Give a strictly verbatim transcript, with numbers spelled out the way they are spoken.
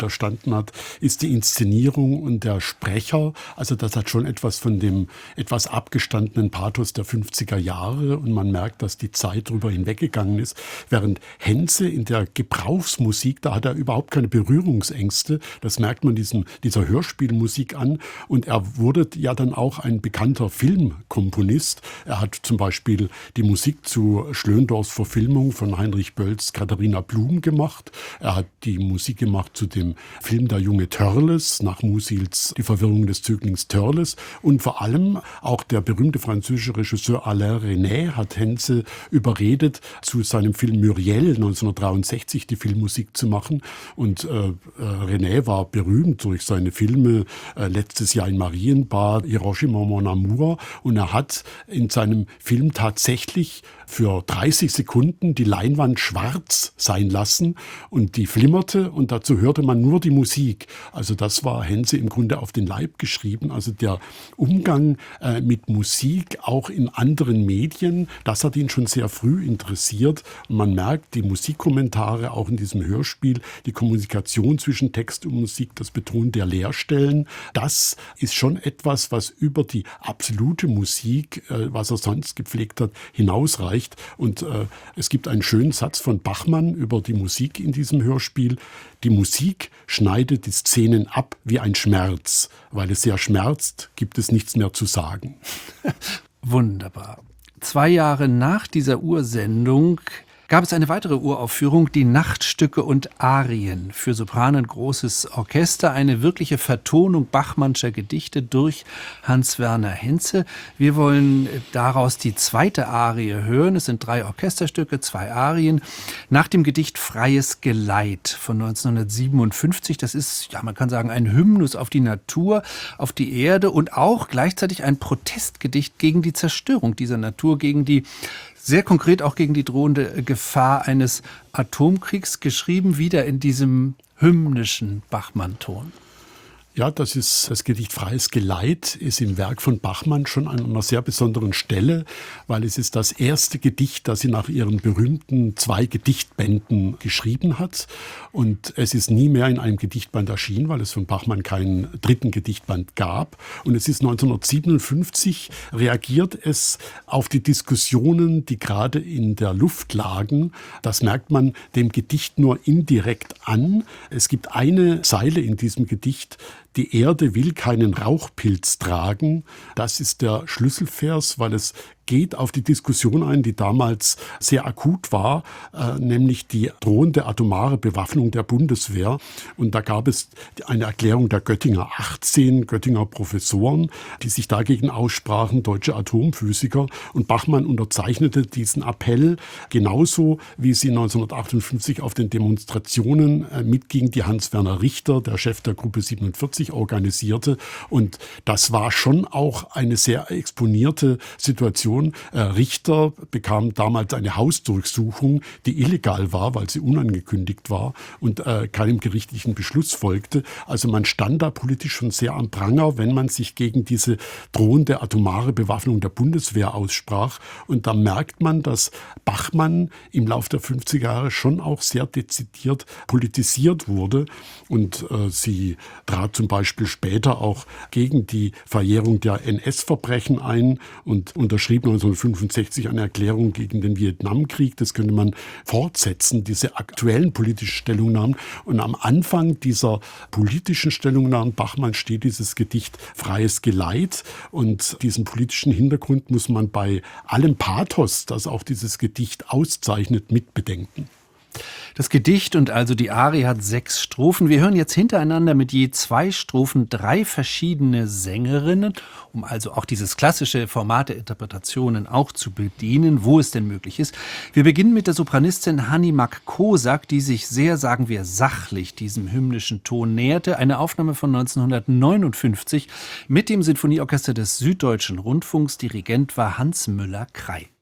erstanden hat, ist die Inszenierung und der Sprecher. Also das hat schon etwas von dem etwas abgestandenen Pathos der fünfziger Jahre und man merkt, dass die Zeit drüber hinweggegangen ist. Während Henze in der Gebrauchsmusik, da hat er überhaupt keine Berührungsängste. Das merkt man diesem, dieser Hörspielmusik an. Und er wurde ja dann auch ein bekannter Filmkomponist. Er hat zum Beispiel die Musik zu Schlöndorffs Verfilmung von Heinrich Bölls Katharina Blum gemacht. Er hat die Musik gemacht zu dem Film Der junge Törles, nach Musils Die Verwirrung des Zöglings Törles. Und vor allem auch der berühmte französische Regisseur Alain Resnais hat Henze überredet, zu seinem Film Muriel neunzehnhundertdreiundsechzig die Filmmusik zu machen. Und äh, Resnais war berühmt durch seine Filme äh, Letztes Jahr in Marienbad, Hiroshima Mon Amour. Und er hat in seinem Film tatsächlich für dreißig Sekunden die Leinwand schwarz sein lassen und die flimmerte und dazu hörte man nur die Musik. Also das war Henze im Grunde auf den Leib geschrieben. Also der Umgang äh, mit Musik auch in anderen Medien, das hat ihn schon sehr früh interessiert. Und man merkt die Musikkommentare auch in diesem Hörspiel, die Kommunikation zwischen Text und Musik, das Betonen der Leerstellen. Das ist schon etwas, was über die absolute Musik, äh, was er sonst gepflegt hat, hinausreicht. Und äh, es gibt einen schönen Satz von Bachmann über die Musik in diesem Hörspiel. Die Musik schneidet die Szenen ab wie ein Schmerz. Weil es sehr schmerzt, gibt es nichts mehr zu sagen. Wunderbar. Zwei Jahre nach dieser Ursendung gab es eine weitere Uraufführung, die Nachtstücke und Arien für Sopran und großes Orchester, eine wirkliche Vertonung Bachmannscher Gedichte durch Hans-Werner Henze. Wir wollen daraus die zweite Arie hören. Es sind drei Orchesterstücke, zwei Arien, nach dem Gedicht Freies Geleit von neunzehnhundertsiebenundfünfzig. Das ist, ja, man kann sagen, ein Hymnus auf die Natur, auf die Erde und auch gleichzeitig ein Protestgedicht gegen die Zerstörung dieser Natur, gegen die sehr konkret auch gegen die drohende Gefahr eines Atomkriegs, geschrieben wieder in diesem hymnischen Bachmann-Ton. Ja, das ist das Gedicht Freies Geleit, ist im Werk von Bachmann schon an einer sehr besonderen Stelle, weil es ist das erste Gedicht, das sie nach ihren berühmten zwei Gedichtbänden geschrieben hat. Und es ist nie mehr in einem Gedichtband erschienen, weil es von Bachmann keinen dritten Gedichtband gab. Und es ist neunzehnhundertsiebenundfünfzig, reagiert es auf die Diskussionen, die gerade in der Luft lagen. Das merkt man dem Gedicht nur indirekt an. Es gibt eine Zeile in diesem Gedicht: Die Erde will keinen Rauchpilz tragen. Das ist der Schlüsselvers, weil es geht auf die Diskussion ein, die damals sehr akut war, äh, nämlich die drohende atomare Bewaffnung der Bundeswehr. Und da gab es eine Erklärung der Göttinger achtzehn Göttinger Professoren, die sich dagegen aussprachen, deutsche Atomphysiker. Und Bachmann unterzeichnete diesen Appell genauso, wie sie neunzehnhundertachtundfünfzig auf den Demonstrationen äh, mitging, die Hans-Werner Richter, der Chef der Gruppe siebenundvierzig, organisierte. Und das war schon auch eine sehr exponierte Situation. Richter bekam damals eine Hausdurchsuchung, die illegal war, weil sie unangekündigt war und äh, keinem gerichtlichen Beschluss folgte. Also man stand da politisch schon sehr am Pranger, wenn man sich gegen diese drohende atomare Bewaffnung der Bundeswehr aussprach. Und da merkt man, dass Bachmann im Laufe der fünfziger Jahre schon auch sehr dezidiert politisiert wurde. Und äh, sie trat zum Beispiel später auch gegen die Verjährung der N S-Verbrechen ein und unterschrieb neunzehnhundertfünfundsechzig eine Erklärung gegen den Vietnamkrieg. Das könnte man fortsetzen, diese aktuellen politischen Stellungnahmen. Und am Anfang dieser politischen Stellungnahmen Bachmann steht dieses Gedicht Freies Geleit. Und diesen politischen Hintergrund muss man bei allem Pathos, das auch dieses Gedicht auszeichnet, mitbedenken. Das Gedicht und also die Arie hat sechs Strophen. Wir hören jetzt hintereinander mit je zwei Strophen drei verschiedene Sängerinnen, um also auch dieses klassische Format der Interpretationen auch zu bedienen, wo es denn möglich ist. Wir beginnen mit der Sopranistin Hanni Mack-Kosak, die sich sehr, sagen wir, sachlich diesem hymnischen Ton näherte. Eine Aufnahme von neunzehnhundertneunundfünfzig mit dem Sinfonieorchester des Süddeutschen Rundfunks. Dirigent war Hans Müller-Krey.